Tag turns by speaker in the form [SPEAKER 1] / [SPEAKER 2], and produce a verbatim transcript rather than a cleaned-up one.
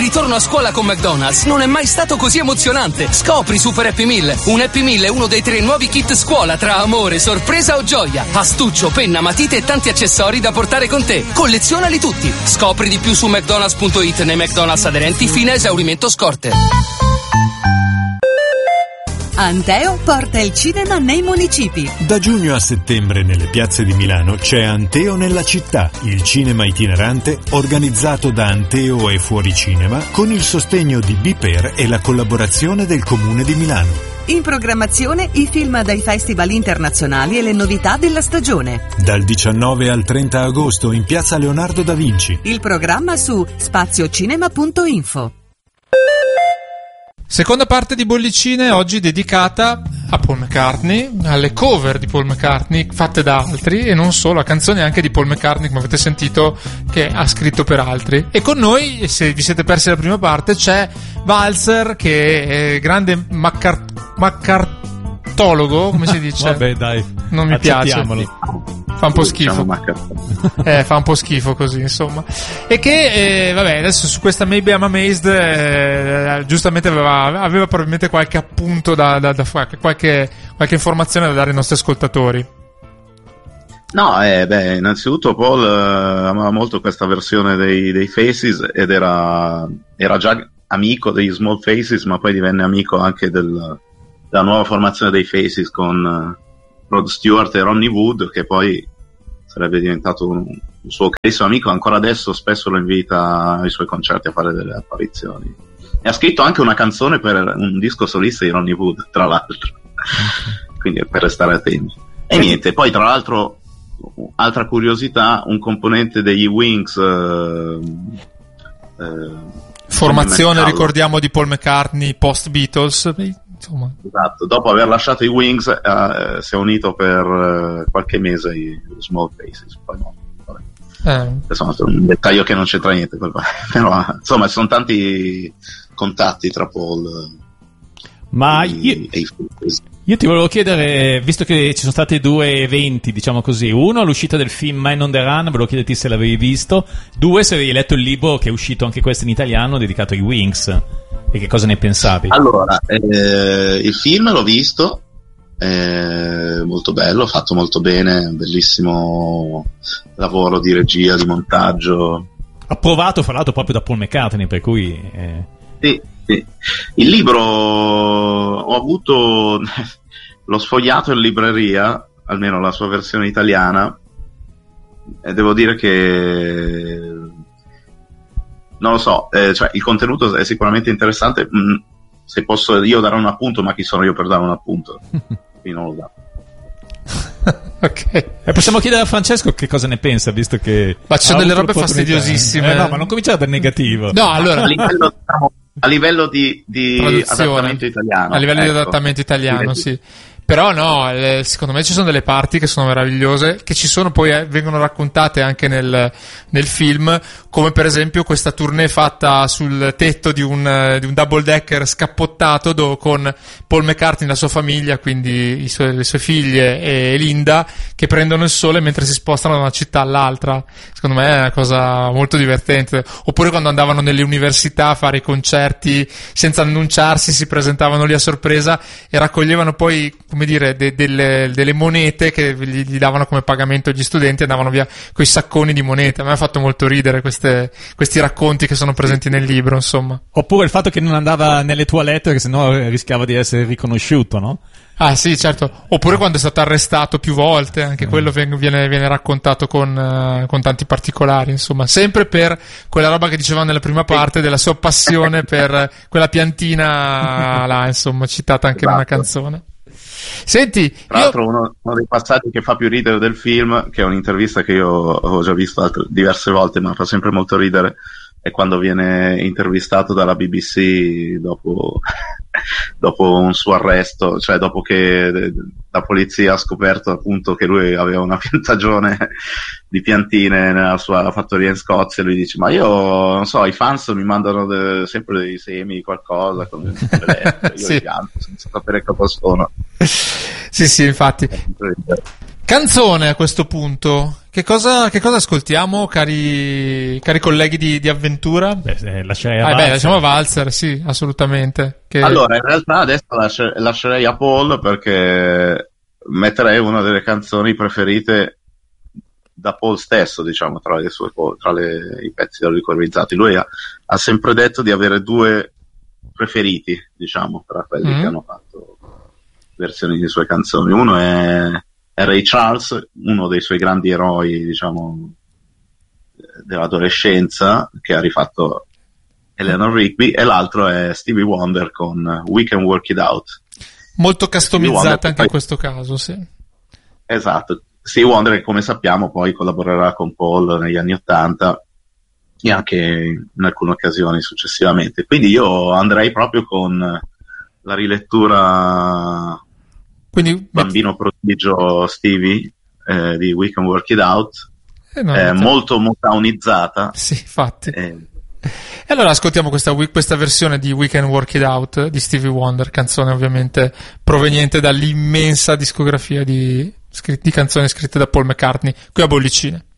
[SPEAKER 1] ritorno a scuola con McDonald's non è mai stato così emozionante. Scopri Super Happy Meal. Un Happy Meal è uno dei tre nuovi kit scuola tra amore, sorpresa o gioia. Astuccio, penna, matite e tanti accessori da portare con te. Collezionali tutti. Scopri di più su mcdonalds punto it nei McDonald's aderenti fino a esaurimento scorte.
[SPEAKER 2] Anteo porta il cinema nei municipi.
[SPEAKER 3] Da giugno a settembre nelle piazze di Milano c'è Anteo nella città, il cinema itinerante organizzato da Anteo e Fuoricinema con il sostegno di Biper e la collaborazione del Comune di Milano.
[SPEAKER 2] In programmazione i film dai festival internazionali e le novità della stagione.
[SPEAKER 3] Dal diciannove al trenta agosto in piazza Leonardo da Vinci.
[SPEAKER 2] Il programma su spaziocinema punto info.
[SPEAKER 4] Seconda parte di Bollicine, oggi dedicata a Paul McCartney, alle cover di Paul McCartney fatte da altri e non solo, a canzoni anche di Paul McCartney, come avete sentito, che ha scritto per altri. E con noi, se vi siete persi la prima parte, c'è Walzer, che è grande maccar- maccartologo, come si dice?
[SPEAKER 5] Vabbè, dai,
[SPEAKER 4] non mi piace. Fa un po' schifo. Eh, fa un po' schifo così, insomma. E che, eh, vabbè, adesso su questa Maybe I'm Amazed, eh, giustamente aveva, aveva probabilmente qualche appunto da, da, da fare, qualche, qualche informazione da dare ai nostri ascoltatori.
[SPEAKER 6] No, eh, beh, innanzitutto Paul eh, amava molto questa versione dei, dei Faces ed era, era già amico degli Small Faces, ma poi divenne amico anche del, della nuova formazione dei Faces con... Uh, Rod Stewart e Ronnie Wood, che poi sarebbe diventato un, un suo carissimo amico. Ancora adesso spesso lo invita ai suoi concerti a fare delle apparizioni, e ha scritto anche una canzone per un disco solista di Ronnie Wood, tra l'altro. Quindi per restare attenti. E niente, poi tra l'altro altra curiosità, un componente degli Wings eh, eh,
[SPEAKER 4] formazione, ricordiamo, di Paul McCartney post Beatles. Insomma.
[SPEAKER 6] Esatto, dopo aver lasciato i Wings uh, si è unito per uh, qualche mese ai Small Faces, poi no, vabbè. Eh. Insomma, è un dettaglio che non c'entra niente, però insomma ci sono tanti contatti tra Paul
[SPEAKER 5] ma
[SPEAKER 6] e,
[SPEAKER 5] io,
[SPEAKER 6] e i Faces.
[SPEAKER 5] Io ti volevo chiedere, visto che ci sono stati due eventi, diciamo così, uno l'uscita del film Man on the Run, volevo chiederti se l'avevi visto, due se avevi letto il libro che è uscito anche questo in italiano dedicato ai Wings. E che cosa ne pensavi?
[SPEAKER 6] Allora, eh, il film l'ho visto, è molto bello, fatto molto bene, bellissimo lavoro di regia, di montaggio.
[SPEAKER 5] Approvato, fra l'altro, proprio da Paul McCartney, per cui... Eh...
[SPEAKER 6] Sì, sì. Il libro ho avuto, l'ho sfogliato in libreria, almeno la sua versione italiana, e devo dire che... non lo so, eh, cioè il contenuto è sicuramente interessante. Mm, se posso io dare un appunto, ma chi sono io per dare un appunto? Quindi non lo do.
[SPEAKER 5] Ok, e possiamo chiedere a Francesco che cosa ne pensa, visto che
[SPEAKER 4] ma ci sono delle robe fastidiosissime.
[SPEAKER 5] Eh, no, ma non cominciare dal negativo.
[SPEAKER 4] No, allora
[SPEAKER 6] a livello, diciamo, a livello di, di adattamento italiano,
[SPEAKER 4] a livello
[SPEAKER 6] ecco.
[SPEAKER 4] di adattamento italiano, sì. Però no, eh, secondo me ci sono delle parti che sono meravigliose, che ci sono poi eh, vengono raccontate anche nel, nel film, come per esempio questa tournée fatta sul tetto di un, di un double decker scappottato do, con Paul McCartney e la sua famiglia, quindi i suoi, le sue figlie e Linda, che prendono il sole mentre si spostano da una città all'altra. Secondo me è una cosa molto divertente. Oppure quando andavano nelle università a fare i concerti senza annunciarsi, si presentavano lì a sorpresa e raccoglievano poi, come dire, de- delle, delle monete che gli, gli davano come pagamento agli studenti, e andavano via coi sacconi di monete. A me ha fatto molto ridere queste, questi racconti che sono presenti nel libro, insomma.
[SPEAKER 5] Oppure il fatto che non andava nelle toilette perché sennò rischiava di essere riconosciuto, no?
[SPEAKER 4] Ah sì, certo. Oppure quando è stato arrestato più volte, anche mm. quello viene, viene raccontato con, uh, con tanti particolari, insomma, sempre per quella roba che dicevamo nella prima parte della sua passione per quella piantina là, insomma, citata anche esatto. in una canzone. Senti,
[SPEAKER 6] tra l'altro io... uno, uno dei passaggi che fa più ridere del film, che è un'intervista che io ho già visto altre, diverse volte, ma fa sempre molto ridere, è quando viene intervistato dalla B B C dopo, dopo un suo arresto, cioè dopo che la polizia ha scoperto appunto che lui aveva una piantagione di piantine nella sua fattoria in Scozia. Lui dice: ma io non so, i fans mi mandano de- sempre dei semi, qualcosa con le lettere, io
[SPEAKER 4] sì.
[SPEAKER 6] li pianto senza sapere cosa sono.
[SPEAKER 4] Sì, sì, infatti. Canzone a questo punto. Che cosa, che cosa ascoltiamo, cari, cari colleghi di, di avventura?
[SPEAKER 5] Beh, eh, lascerei a
[SPEAKER 4] Ah,
[SPEAKER 5] Valzer.
[SPEAKER 4] beh, lasciamo Valzer, sì, assolutamente. Che...
[SPEAKER 6] Allora, in realtà adesso lascia- lascerei a Paul perché metterei una delle canzoni preferite da Paul stesso, diciamo, tra, le sue, co- tra le, i pezzi da lui coreografizzati. Lui ha, ha sempre detto di avere due preferiti, diciamo, tra quelli
[SPEAKER 4] Mm.
[SPEAKER 6] che hanno fatto versioni di sue canzoni. Uno è, è Ray Charles, uno dei suoi grandi eroi, diciamo, dell'adolescenza, che ha rifatto Eleanor Rigby, e l'altro è Stevie Wonder con We Can Work It Out.
[SPEAKER 4] Molto customizzata
[SPEAKER 6] Wonder,
[SPEAKER 4] anche
[SPEAKER 6] poi-
[SPEAKER 4] in questo caso, sì.
[SPEAKER 6] Esatto. Stevie Wonder, che come sappiamo poi collaborerà con Paul negli anni Ottanta e anche in alcune occasioni successivamente. Quindi io andrei proprio con la rilettura
[SPEAKER 4] Quindi
[SPEAKER 6] Bambino prodigio Stevie eh, di We Can Work It Out,
[SPEAKER 4] eh, no,
[SPEAKER 6] eh,
[SPEAKER 4] no,
[SPEAKER 6] molto motownizzata.
[SPEAKER 4] sì, infatti.
[SPEAKER 6] eh,
[SPEAKER 4] E allora ascoltiamo questa, wi- questa versione di We Can Work It Out di Stevie Wonder, canzone ovviamente proveniente dall'immensa discografia di, scri- di canzoni scritte da Paul McCartney qui a Bollicine.